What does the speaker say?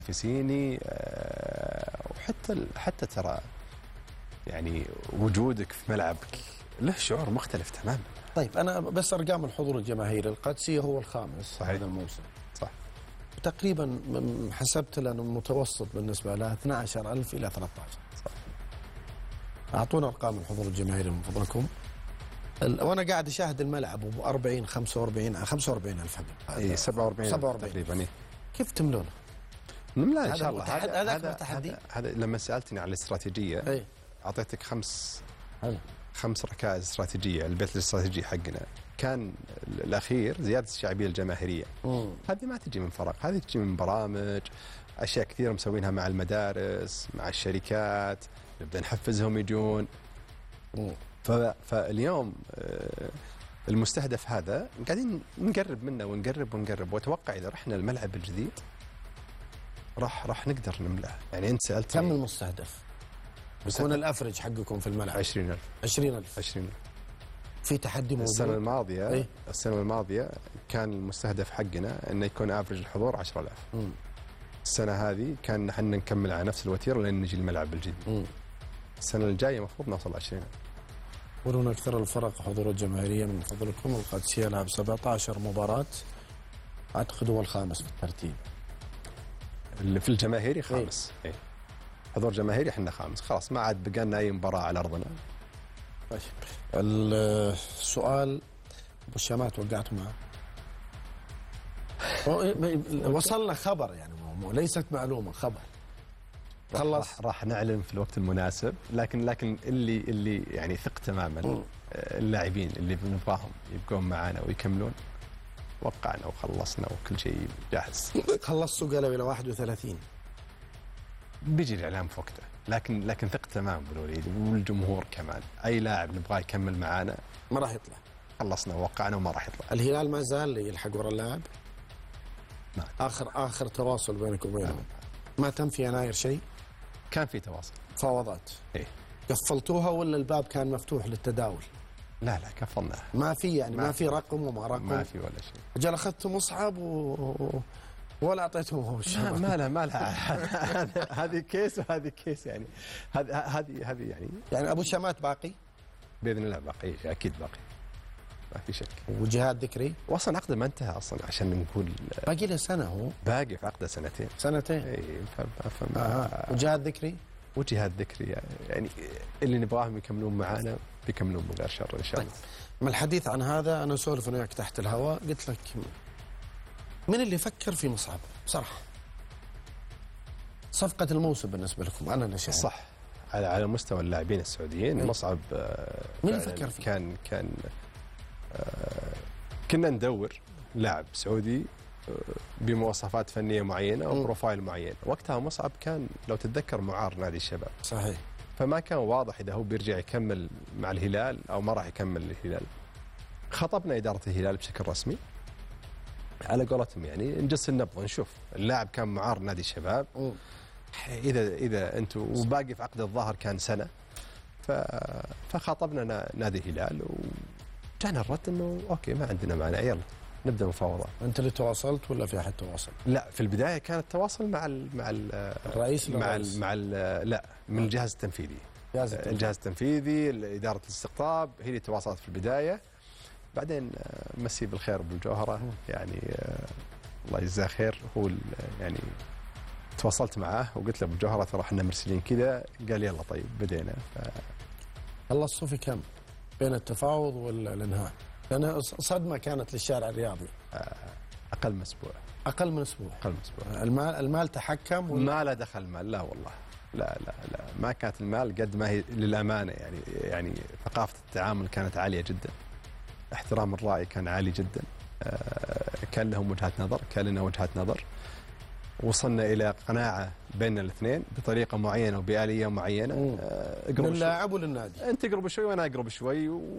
فيسيني حتى ترى يعني وجودك في ملعبك له شعور مختلف تماما. طيب أنا بس أرقام الحضور الجماهيري، القادسية هو الخامس صحيح. هذا الموسم صح. تقريبا حسبت لأنه متوسط بالنسبة له 12,000 إلى 13. صح. أعطونا أرقام الحضور الجماهيري من فضلكم. وأنا قاعد أشاهد الملعب أبو 40 45 ألف حق. اي 47 تقريبا. إيه؟ كيف تملونه؟ لا ان شاء الله. هذا تحدي. هذا لما سالتني عن الاستراتيجيه أي. اعطيتك 5 ركائز استراتيجيه. البيت الاستراتيجي حقنا كان الاخير زياده الشعبيه الجماهيريه. هذه ما تجي من فراغ، هذه تجي من برامج، اشياء كثيره مسوينها مع المدارس، مع الشركات، نبدا نحفزهم يجون. فاليوم المستهدف هذا قاعدين نقرب منه ونقرب، واتوقع اذا رحنا الملعب الجديد راح نقدر نملاه. يعني انت سالت كم المستهدف؟ بيكون الافرج حقكم في الملعب 20,000. 20,000 في تحدي موجود. السنه الماضيه كان المستهدف حقنا انه يكون افرج الحضور 10,000. السنه هذه كان احنا نكمل على نفس الوتيره لين نجي الملعب الجديد. السنه الجايه المفروض نوصل 20,000. ولون أكثر الفرق حضور الجماهيرية من فضلكم. القادسية لعب 17 مباراة، أعتقد هو الخامس في الترتيب. اللي في الجماهيري خامس. إيه. حضور جماهيري احنا خامس، خلاص ما عاد بقى لنا أي مباراة على أرضنا. طيب السؤال أبو الشامات وقعت معه. وصلنا خبر يعني ليست معلومة، خبر. خلص راح نعلن في الوقت المناسب، لكن اللي يعني ثق تماما اللاعبين اللي بنبغاهم يبقون معنا ويكملون وقعنا وخلصنا وكل شيء جاهز. خلصتوا قالوا الى 31 بيجي الاعلام في وقته، لكن ثق تماما بالوليد والجمهور كمان. اي لاعب نبغاه يكمل معنا ما راح يطلع. خلصنا ووقعنا وما راح يطلع. الهلال ما زال يلحق ورا اللاعب. اخر تواصل بينك وبينهم ما تم في يناير شيء؟ كان في تواصل، مفاوضات. ايه. قفلتوها ولا الباب كان مفتوح للتداول؟ لا قفلناها. ما في يعني ما في رقم وما رقم؟ ما في ولا شيء. رجال اخذتوا مصعب ولا اعطيتهم هو الشباب؟ ما لها هذه كيس وهذه كيس يعني. هذه يعني ابو شامات باقي؟ باذن الله باقي، اكيد باقي، ما في شك. وجهاد ذكري؟ واصلا عقده ما انتهى اصلا عشان نقول. باقي له سنه هو؟ باقي في عقده سنتين. اي. وجهاد ذكري؟ وجهاد ذكري يعني اللي نبغاهم يكملون معانا بيكملون من غير شر ان شاء الله. من الحديث عن هذا انا اسولف انا وياك تحت الهواء، قلت لك من اللي فكر في مصعب بصراحه؟ صفقه الموسم بالنسبه لكم انا اللي شايف صح على مستوى اللاعبين السعوديين. مصعب مين اللي فكر فيه؟ كان كنا ندور لاعب سعودي بمواصفات فنيه معينه او بروفايل معين. وقتها مصعب كان لو تتذكر معار نادي الشباب. صحيح. فما كان واضح اذا هو بيرجع يكمل مع الهلال او ما راح يكمل الهلال. خطبنا اداره الهلال بشكل رسمي على قولتهم يعني نجس النبض ونشوف. اللاعب كان معار نادي الشباب. اذا انتم وباقي في عقد الظاهر كان سنه. فخاطبنا نادي الهلال وجانا الرد انه اوكي ما عندنا مانع يلا نبدا مفاوضات. انت اللي تواصلت ولا في احد تواصل؟ لا في البدايه كان التواصل مع الرئيس لا من الجهاز التنفيذي. الجهاز التنفيذي اداره الاستقطاب هي اللي تواصلت في البدايه. بعدين مسي بالخير ابو الجوهره يعني الله يجزاه خير. هو يعني تواصلت معاه وقلت له ابو الجوهره ترى احنا مرسلين كذا. قال يلا طيب بدينا. خلصتوا في كم بين التفاوض والانهاء؟ لأن صدمة كانت للشارع الرياضي. أقل من أسبوع. أقل من أسبوع. المال تحكم ما له دخل المال. لا والله لا ما كانت المال قد ما هي للأمانة يعني ثقافة التعامل كانت عالية جدا. احترام الرأي كان عالي جدا. كان لهم وجهات نظر، كان لنا وجهات نظر. وصلنا إلى قناعة بين الاثنين بطريقة معينة وبآلية معينة. من اللاعب وللنادي. أنت تقرب شوي وأنا أقرب شوي